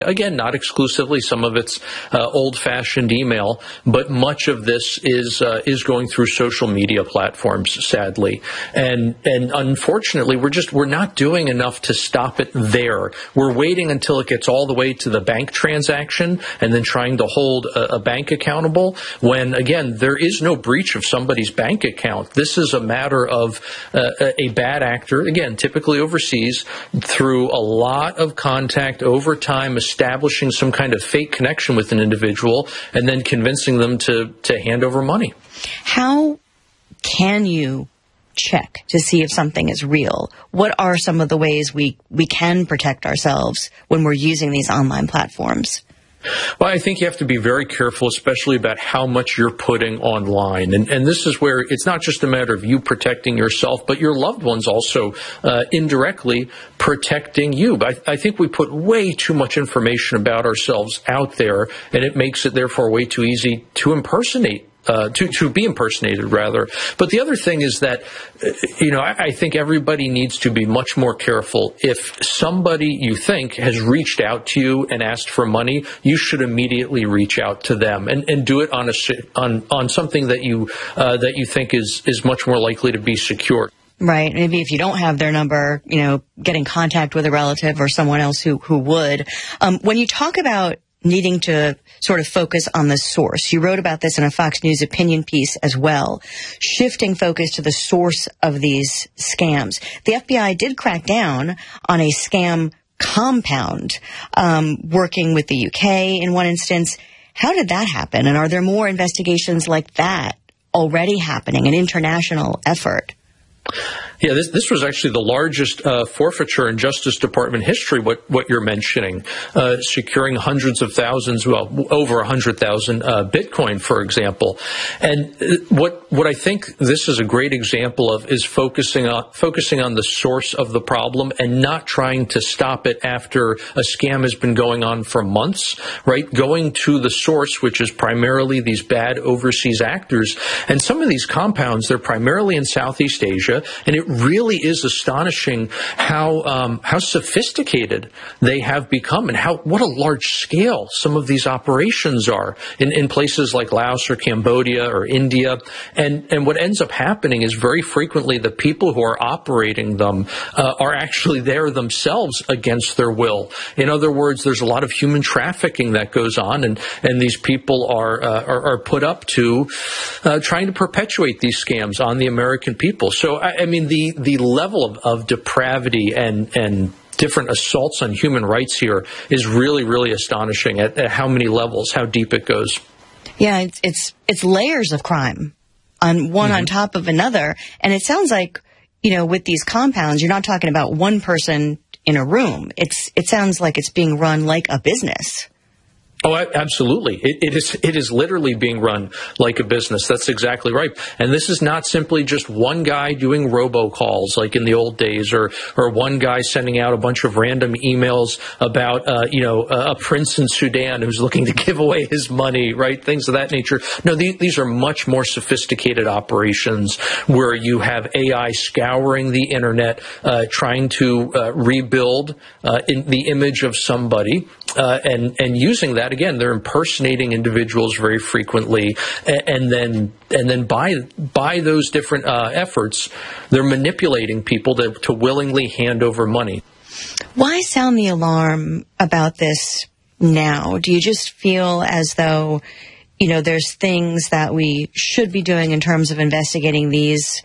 Again, not exclusively. Some of it's old-fashioned email, but much of this is going through social media platforms, sadly. And unfortunately, we're not doing enough to stop it there. We're waiting until it gets all the way to the bank transaction and then trying to hold a bank accountable when, again, there is no breach of somebody's bank account. This is a matter of a bad actor, again, typically overseas, through a lot of contact over time, establishing some kind of fake connection with an individual and then convincing them to hand over money. How can you check to see if something is real? What are some of the ways we can protect ourselves when we're using these online platforms? Well, I think you have to be very careful, especially about how much you're putting online. And this is where it's not just a matter of you protecting yourself, but your loved ones also indirectly protecting you. But I think we put way too much information about ourselves out there, and it makes it therefore way too easy to impersonate. To be impersonated, rather. But the other thing is that, I think everybody needs to be much more careful. If somebody you think has reached out to you and asked for money, you should immediately reach out to them and do it on something that you think is much more likely to be secure. Right. Maybe if you don't have their number, get in contact with a relative or someone else who would. When you talk about needing to sort of focus on the source. You wrote about this in a Fox News opinion piece as well, shifting focus to the source of these scams. The FBI did crack down on a scam compound, working with the UK in one instance. How did that happen? And are there more investigations like that already happening, an international effort? Yeah, this was actually the largest forfeiture in Justice Department history, what you're mentioning, securing hundreds of thousands, over 100,000 Bitcoin, for example. And what I think this is a great example of is focusing on the source of the problem and not trying to stop it after a scam has been going on for months, right? Going to the source, which is primarily these bad overseas actors. And some of these compounds, they're primarily in Southeast Asia, and it really is astonishing how sophisticated they have become and what a large scale some of these operations are in places like Laos or Cambodia or India. And what ends up happening is very frequently the people who are operating them are actually there themselves against their will. In other words, there's a lot of human trafficking that goes on, and these people are put up to trying to perpetuate these scams on the American people. So, I mean, the level of depravity and different assaults on human rights here is really, really astonishing at how many levels, how deep it goes. Yeah, it's layers of crime on one on top of another. And it sounds like, with these compounds, you're not talking about one person in a room. It sounds like it's being run like a business. Oh, absolutely. It is literally being run like a business. That's exactly right. And this is not simply just one guy doing robocalls like in the old days or one guy sending out a bunch of random emails about, a prince in Sudan who's looking to give away his money, right? Things of that nature. No, these are much more sophisticated operations where you have AI scouring the internet, trying to rebuild in the image of somebody, and using that. Again, they're impersonating individuals very frequently, and then by those different efforts, they're manipulating people to willingly hand over money. Why sound the alarm about this now? Do you just feel as though, there's things that we should be doing in terms of investigating these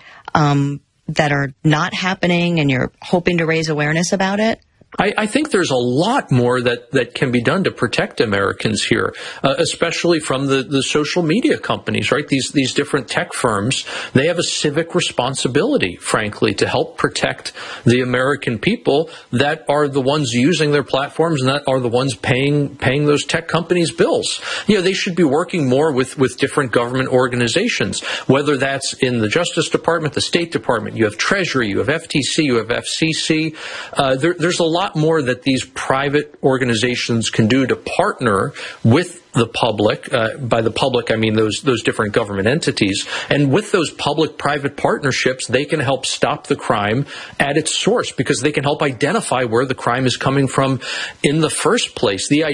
that are not happening, and you're hoping to raise awareness about it? I think there's a lot more that can be done to protect Americans here, especially from the social media companies, right? These different tech firms, they have a civic responsibility, frankly, to help protect the American people that are the ones using their platforms and that are the ones paying those tech companies' bills. They should be working more with different government organizations, whether that's in the Justice Department, the State Department. You have Treasury, you have FTC, you have FCC. There's a lot lot more that these private organizations can do to partner with the public. By the public, I mean those different government entities. And with those public-private partnerships, they can help stop the crime at its source, because they can help identify where the crime is coming from in the first place. The